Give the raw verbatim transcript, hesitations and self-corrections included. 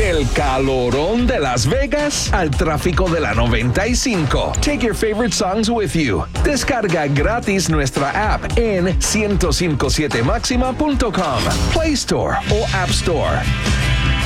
Del calorón de Las Vegas al tráfico de la noventa y cinco. Take your favorite songs with you. Descarga gratis nuestra app en ciento cincuenta y siete máxima punto com, Play Store o App Store.